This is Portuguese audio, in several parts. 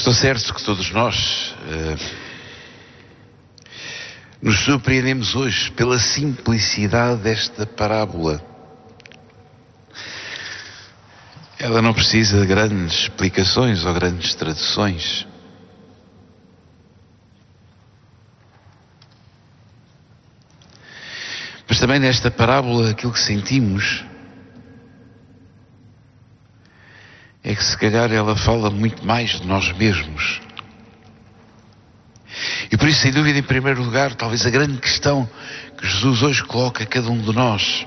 Estou certo que todos nós nos surpreendemos hoje pela simplicidade desta parábola. Ela não precisa de grandes explicações ou grandes traduções. Mas também nesta parábola aquilo que sentimos é que se calhar ela fala muito mais de nós mesmos. E por isso, sem dúvida, em primeiro lugar, talvez a grande questão que Jesus hoje coloca a cada um de nós: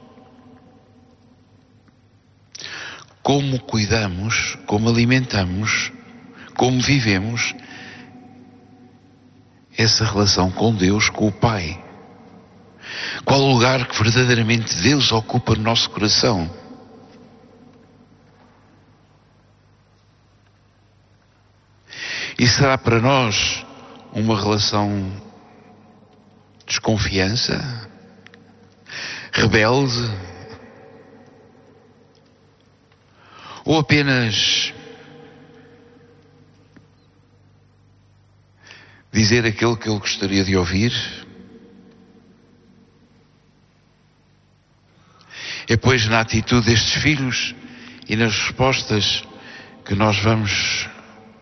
como cuidamos, como alimentamos, como vivemos essa relação com Deus, com o Pai? Qual o lugar que verdadeiramente Deus ocupa no nosso coração? E será para nós uma relação de desconfiança, rebelde, ou apenas dizer aquilo que ele gostaria de ouvir? É pois na atitude destes filhos e nas respostas que nós vamos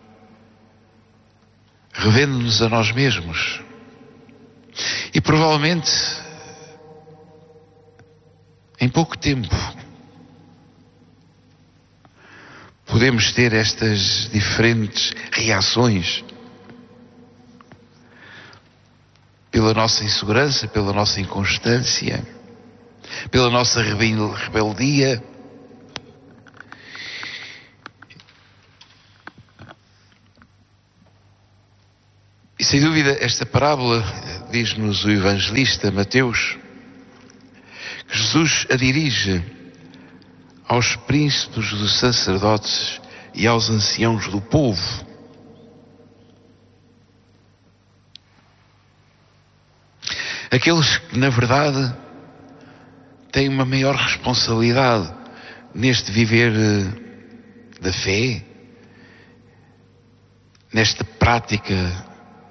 revendo-nos a nós mesmos. E provavelmente em pouco tempo podemos ter estas diferentes reações pela nossa insegurança, pela nossa inconstância, pela nossa rebeldia. E sem dúvida esta parábola, diz-nos o evangelista Mateus, que Jesus a dirige aos príncipes dos sacerdotes e aos anciãos do povo. Aqueles que, na verdade, têm uma maior responsabilidade neste viver da fé, nesta prática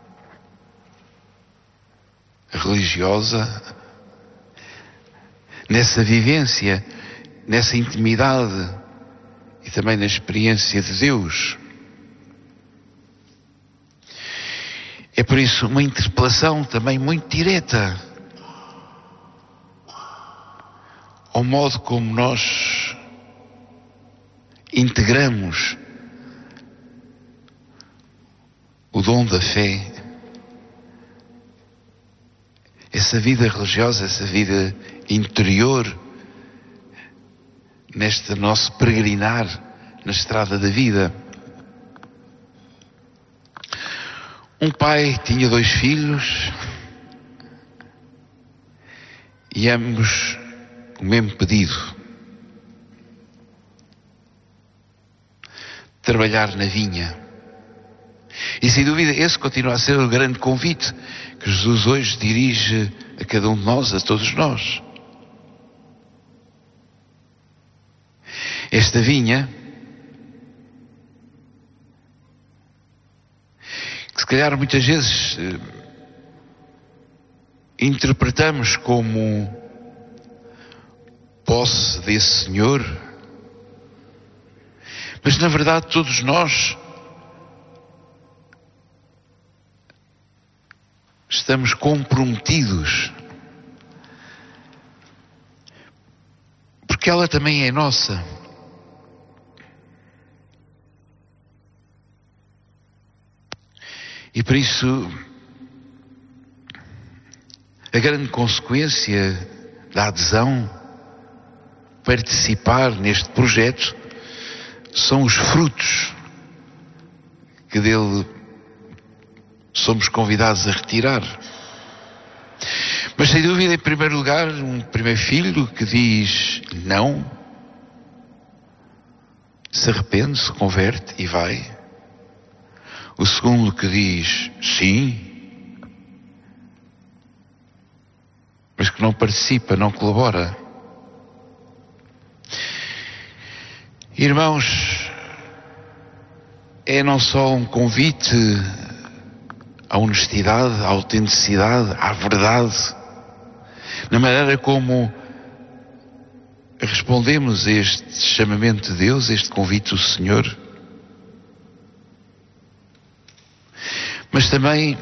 religiosa, nessa vivência, nessa intimidade e também na experiência de Deus. É por isso uma interpelação também muito direta ao modo como nós integramos o dom da fé, essa vida religiosa, essa vida interior, neste nosso peregrinar na estrada da vida. Um pai tinha 2 filhos e ambos o mesmo pedido: trabalhar na vinha. E sem dúvida esse continua a ser o grande convite que Jesus hoje dirige a cada um de nós, a todos nós. Esta vinha, que se calhar muitas vezes interpretamos como posse desse Senhor, mas na verdade todos nós estamos comprometidos, porque ela também é nossa. E por isso a grande consequência da adesão, participar neste projeto, são os frutos que dele somos convidados a retirar. Mas sem dúvida, em primeiro lugar, um primeiro filho que diz não, se arrepende, se converte e vai. O segundo que diz sim, mas que não participa, não colabora. Irmãos, é não só um convite à honestidade, à autenticidade, à verdade, na maneira como respondemos a este chamamento de Deus, a este convite do Senhor, mas também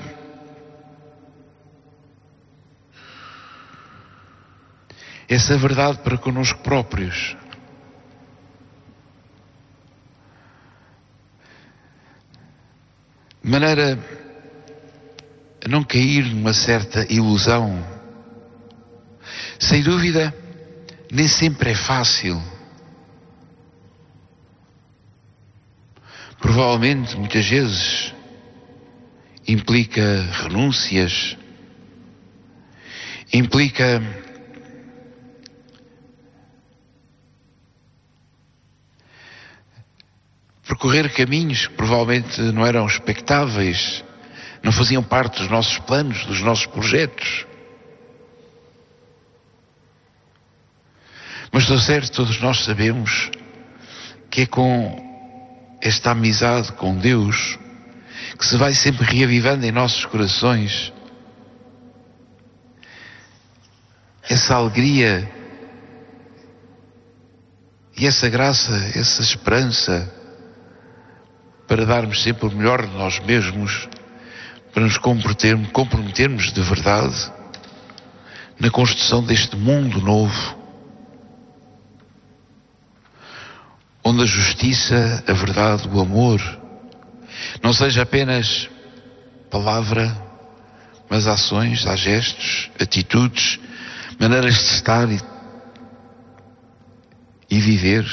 essa verdade para connosco próprios. De maneira a não cair numa certa ilusão. Sem dúvida, nem sempre é fácil. Provavelmente, muitas vezes, implica renúncias, implica percorrer caminhos que provavelmente não eram expectáveis, não faziam parte dos nossos planos, dos nossos projetos. Mas estou certo, todos nós sabemos que é com esta amizade com Deus que se vai sempre reavivando em nossos corações essa alegria e essa graça, essa esperança para darmos sempre o melhor de nós mesmos, para nos comprometermos de verdade na construção deste mundo novo, onde a justiça, a verdade, o amor não seja apenas palavra, mas ações, há gestos, atitudes, maneiras de estar e viver.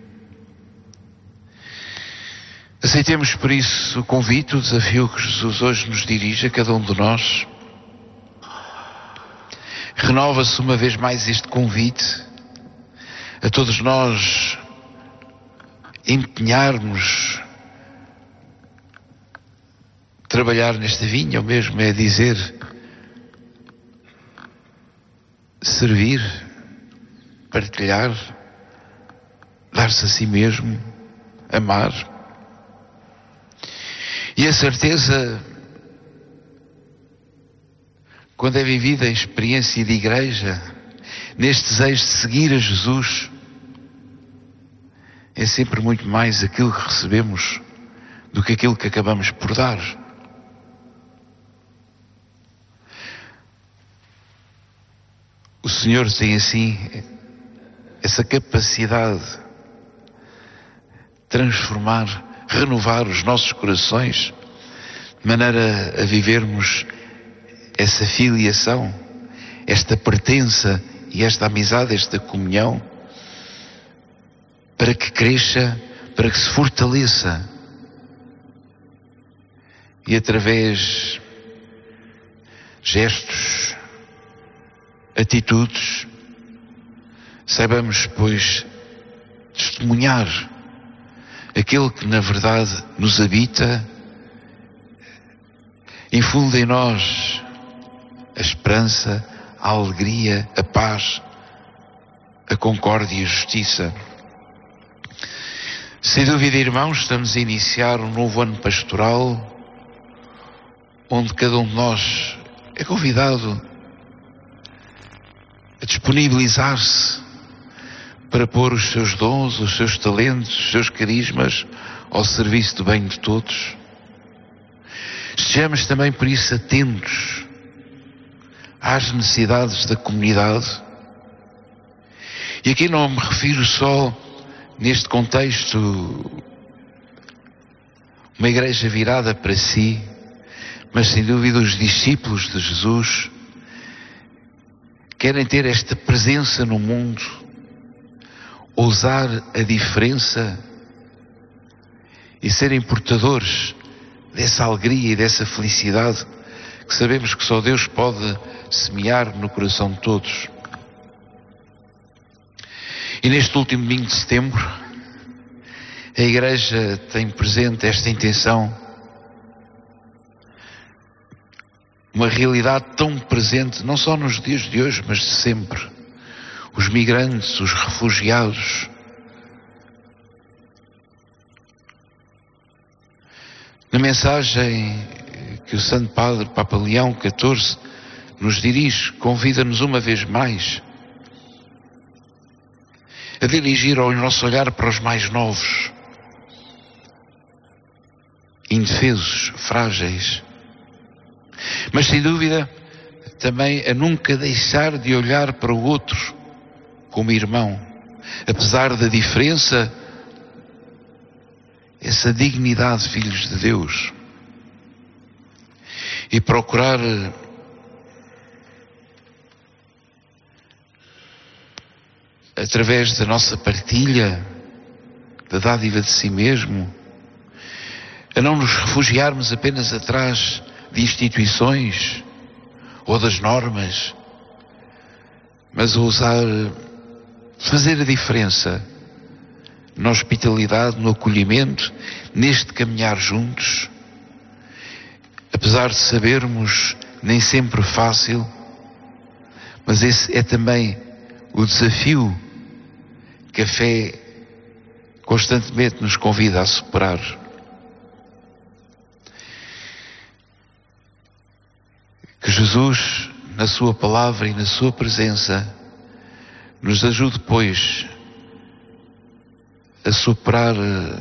Aceitemos por isso o convite, o desafio que Jesus hoje nos dirige a cada um de nós. Renova-se uma vez mais este convite a todos nós empenharmos, trabalhar nesta vinha, ou mesmo é dizer, servir, partilhar, dar-se a si mesmo, amar. E a certeza, quando é vivida a experiência de igreja, neste desejo de seguir a Jesus, é sempre muito mais aquilo que recebemos do que aquilo que acabamos por dar. O Senhor tem assim essa capacidade de transformar, renovar os nossos corações de maneira a vivermos essa filiação, esta pertença e esta amizade, esta comunhão, para que cresça, para que se fortaleça e através gestos, atitudes, saibamos, pois, testemunhar aquele que na verdade nos habita, infunde em nós a esperança, a alegria, a paz, a concórdia e a justiça. Sem dúvida, irmãos, estamos a iniciar um novo ano pastoral, onde cada um de nós é convidado a disponibilizar-se para pôr os seus dons, os seus talentos, os seus carismas ao serviço do bem de todos. Estejamos também por isso atentos às necessidades da comunidade. E aqui não me refiro só neste contexto uma igreja virada para si, mas sem dúvida os discípulos de Jesus querem ter esta presença no mundo, ousar a diferença e serem portadores dessa alegria e dessa felicidade que sabemos que só Deus pode semear no coração de todos. E neste último domingo de setembro, a Igreja tem presente esta intenção, uma realidade tão presente, não só nos dias de hoje, mas de sempre. Os migrantes, os refugiados, Na mensagem que o Santo Padre Papa Leão XIV nos dirige, convida-nos uma vez mais a dirigir o nosso olhar para os mais novos, indefesos, frágeis, mas sem dúvida também a nunca deixar de olhar para o outro como irmão, apesar da diferença, essa dignidade de filhos de Deus, e procurar através da nossa partilha da dádiva de si mesmo, a não nos refugiarmos apenas atrás de instituições ou das normas, mas a fazer a diferença na hospitalidade, no acolhimento, neste caminhar juntos, apesar de sabermos nem sempre fácil, mas esse é também o desafio que a fé constantemente nos convida a superar. Que Jesus, na sua palavra e na sua presença, nos ajude, pois, a superar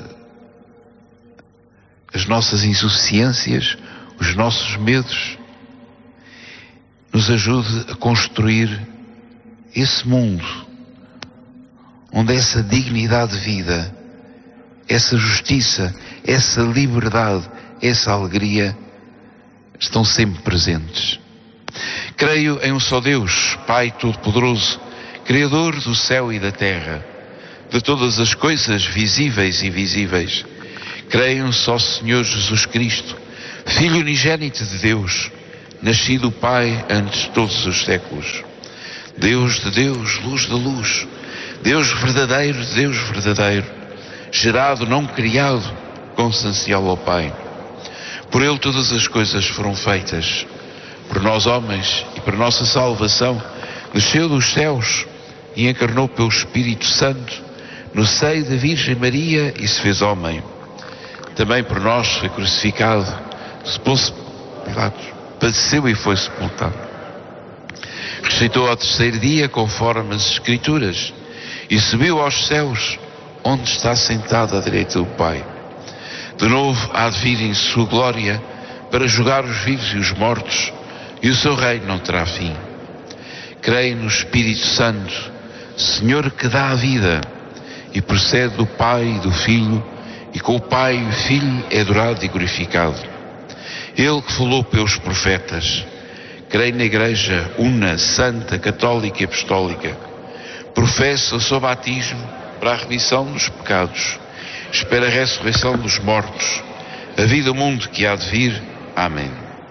as nossas insuficiências, os nossos medos, nos ajude a construir esse mundo onde essa dignidade de vida, essa justiça, essa liberdade, essa alegria estão sempre presentes. Creio em um só Deus, Pai Todo-Poderoso, Criador do céu e da terra, de todas as coisas visíveis e invisíveis. Creio em um só Senhor Jesus Cristo, Filho unigênito de Deus, nascido do Pai antes de todos os séculos. Deus de Deus, luz de luz, Deus verdadeiro de Deus verdadeiro, gerado, não criado, consubstancial ao Pai. Por Ele todas as coisas foram feitas. Por nós homens e para nossa salvação, desceu dos céus e encarnou pelo Espírito Santo no seio da Virgem Maria e se fez homem. Também por nós foi crucificado, se pôs Pilatos, padeceu e foi sepultado. Ressuscitou ao terceiro dia, conforme as Escrituras, e subiu aos céus, onde está sentado à direita do Pai. De novo há de vir em sua glória para julgar os vivos e os mortos, e o seu reino não terá fim. Creio no Espírito Santo, Senhor que dá a vida, e procede do Pai e do Filho, e com o Pai e o Filho é adorado e glorificado. Ele que falou pelos profetas. Creio na Igreja una, santa, católica e apostólica. Professo o seu batismo para a remissão dos pecados. Espero a ressurreição dos mortos, a vida do mundo que há de vir. Amém.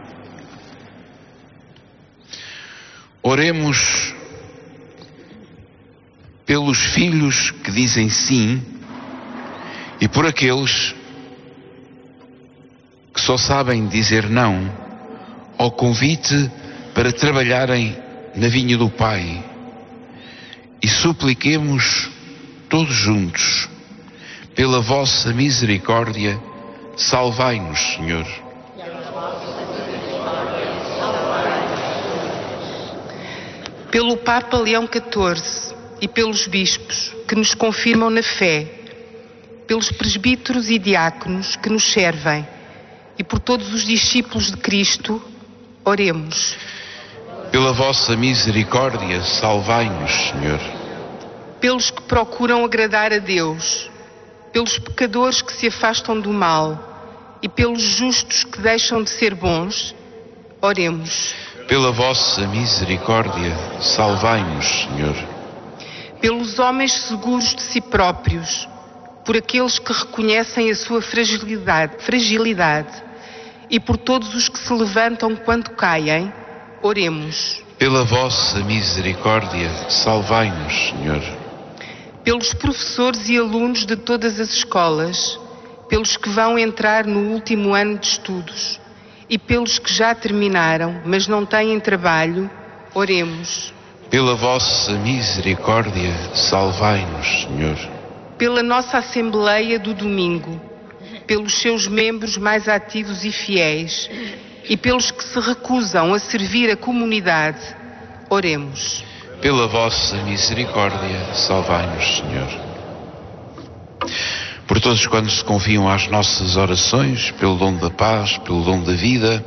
Oremos pelos filhos que dizem sim e por aqueles que só sabem dizer não ao convite para trabalharem na vinha do Pai. E supliquemos todos juntos, pela vossa misericórdia, salvai-nos, Senhor. Pelo Papa Leão XIV e pelos bispos que nos confirmam na fé, pelos presbíteros e diáconos que nos servem e por todos os discípulos de Cristo, oremos. Pela vossa misericórdia, salvai-nos, Senhor. Pelos que procuram agradar a Deus, pelos pecadores que se afastam do mal e pelos justos que deixam de ser bons, oremos. Pela vossa misericórdia, salvai-nos, Senhor. Pelos homens seguros de si próprios, por aqueles que reconhecem a sua fragilidade e por todos os que se levantam quando caem, oremos. Pela vossa misericórdia, salvai-nos, Senhor. Pelos professores e alunos de todas as escolas, pelos que vão entrar no último ano de estudos e pelos que já terminaram, mas não têm trabalho, oremos. Pela vossa misericórdia, salvai-nos, Senhor. Pela nossa Assembleia do domingo, pelos seus membros mais ativos e fiéis e pelos que se recusam a servir a comunidade, oremos. Pela vossa misericórdia, salvai-nos, Senhor. Por todos quantos se confiam às nossas orações, pelo dom da paz, pelo dom da vida,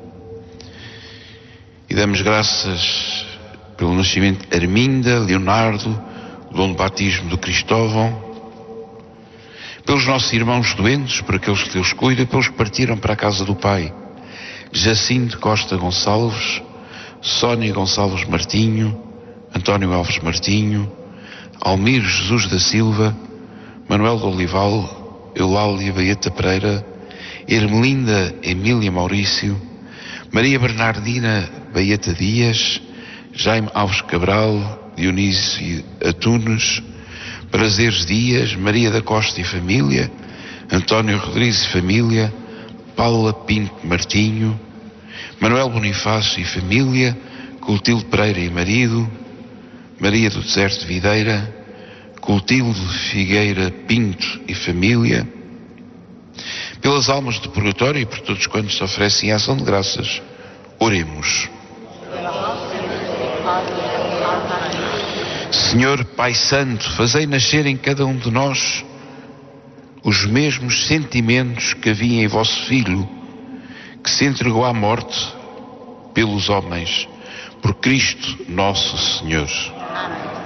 e damos graças pelo nascimento de Arminda, Leonardo, o dom do batismo do Cristóvão, pelos nossos irmãos doentes, por aqueles que Deus cuida, pelos que partiram para a casa do Pai, Jacinto Costa Gonçalves, Sónia Gonçalves Martinho, António Alves Martinho, Almir Jesus da Silva, Manuel de Olival, Eulália Baeta Pereira, Ermelinda Emília Maurício, Maria Bernardina Baeta Dias, Jaime Alves Cabral, Dionísio Atunes, Prazeres Dias, Maria da Costa e família, António Rodrigues e família, Paula Pinto Martinho, Manuel Bonifácio e família, Clotilde Pereira e marido, Maria do Deserto de Videira, Clotilde Figueira Pinto e família, pelas almas do purgatório e por todos quantos se oferecem ação de graças, oremos. Senhor Pai Santo, fazei nascer em cada um de nós os mesmos sentimentos que havia em vosso Filho, que se entregou à morte pelos homens, por Cristo nosso Senhor. Amém.